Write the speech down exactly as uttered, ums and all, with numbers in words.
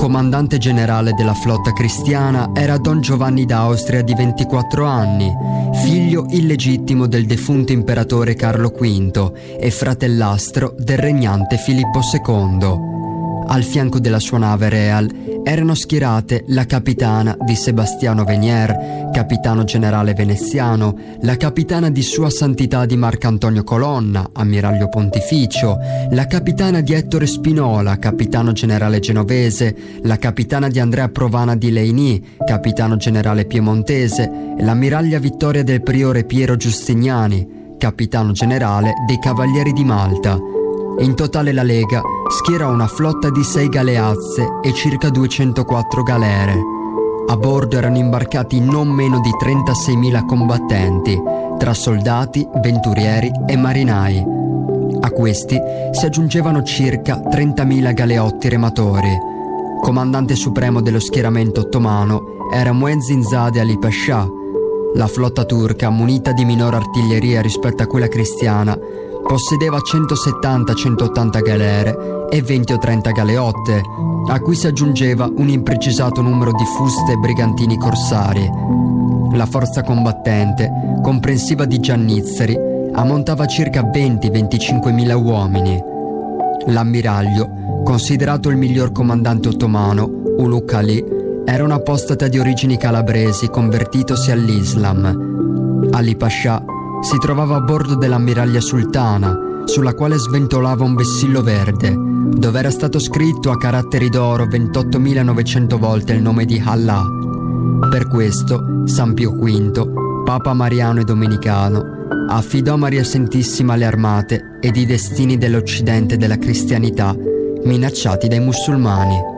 Comandante generale della flotta cristiana era Don Giovanni d'Austria di ventiquattro anni, figlio illegittimo del defunto imperatore Carlo quinto e fratellastro del regnante Filippo secondo. Al fianco della sua nave Real erano schierate la capitana di Sebastiano Venier, capitano generale veneziano, la capitana di Sua Santità di Marcantonio Colonna, ammiraglio pontificio, la capitana di Ettore Spinola, capitano generale genovese, la capitana di Andrea Provana di Leini, capitano generale piemontese, e l'ammiraglia Vittoria del Priore Piero Giustiniani, capitano generale dei Cavalieri di Malta. In totale la Lega schierò una flotta di sei galeazze e circa duecentoquattro galere. A bordo erano imbarcati non meno di trentaseimila combattenti, tra soldati, venturieri e marinai. A questi si aggiungevano circa trentamila galeotti rematori. Comandante supremo dello schieramento ottomano era Muezzin Zade Ali Pascià. La flotta turca, munita di minore artiglieria rispetto a quella cristiana, possedeva centosettanta centottanta galere e venti o trenta galeotte, a cui si aggiungeva un imprecisato numero di fuste e brigantini corsari. La forza combattente, comprensiva di giannizzeri, ammontava circa venti venticinquemila uomini. L'ammiraglio, considerato il miglior comandante ottomano, Ulugh Ali, era un apostata di origini calabresi convertitosi all'Islam. Ali Pascià si trovava a bordo dell'ammiraglia Sultana, sulla quale sventolava un vessillo verde, dove era stato scritto a caratteri d'oro ventottomilanovecento volte il nome di Allah. Per questo San Pio quinto, Papa Mariano e Domenicano, affidò a Maria Santissima le armate ed i destini dell'Occidente e della cristianità minacciati dai musulmani.